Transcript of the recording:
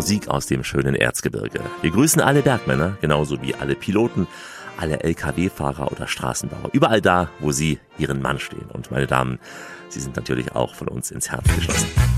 Musik aus dem schönen Erzgebirge. Wir grüßen alle Bergmänner, genauso wie alle Piloten, alle LKW-Fahrer oder Straßenbauer. Überall da, wo sie ihren Mann stehen. Und meine Damen, Sie sind natürlich auch von uns ins Herz geschlossen.